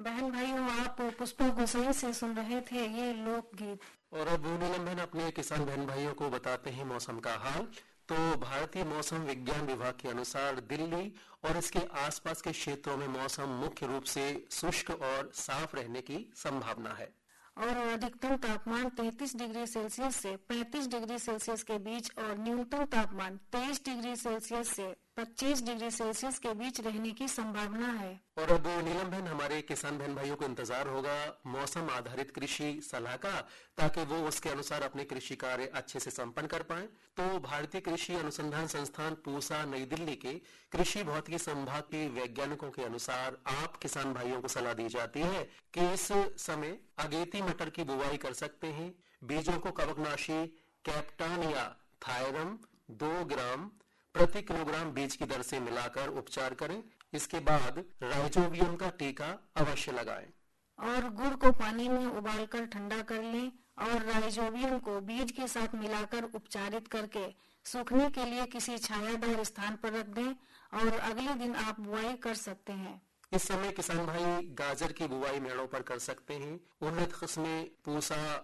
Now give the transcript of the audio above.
बहन भाइयों, आप पुष्पा गोसाई से सुन रहे थे ये लोकगीत। और अब नीलम बहन अपने किसान बहन भाइयों को बताते हैं मौसम का हाल। तो भारतीय मौसम विज्ञान विभाग के अनुसार दिल्ली और इसके आसपास के क्षेत्रों में मौसम मुख्य रूप से शुष्क और साफ रहने की संभावना है। और अधिकतम तापमान 33 डिग्री सेल्सियस से 35 डिग्री सेल्सियस के बीच और न्यूनतम तापमान 23 डिग्री सेल्सियस से 25 डिग्री सेल्सियस के बीच रहने की संभावना है। और अब नीलम बहन हमारे किसान बहन भाइयों को इंतजार होगा मौसम आधारित कृषि सलाह का, ताकि वो उसके अनुसार अपने कृषि कार्य अच्छे से संपन्न कर पाएं। तो भारतीय कृषि अनुसंधान संस्थान पूसा नई दिल्ली के कृषि भौतिकी संभाग के वैज्ञानिकों के अनुसार आप किसान भाइयों को सलाह दी जाती है कि इस समय अगेती मटर की बुवाई कर सकते हैं। बीजों को कवकनाशी कैप्टान या थायरम 2 ग्राम प्रति किलोग्राम बीज की दर से मिलाकर उपचार करें। इसके बाद राइजोबियम का टीका अवश्य लगाएं। और गुड़ को पानी में उबालकर ठंडा कर लें और राइजोबियम को बीज के साथ मिलाकर उपचारित करके सूखने के लिए किसी छायादार स्थान पर रख दें और अगले दिन आप बुआई कर सकते हैं। इस समय किसान भाई गाजर की बुवाई मेड़ों पर कर सकते हैं। उन्नत किस्में पूसा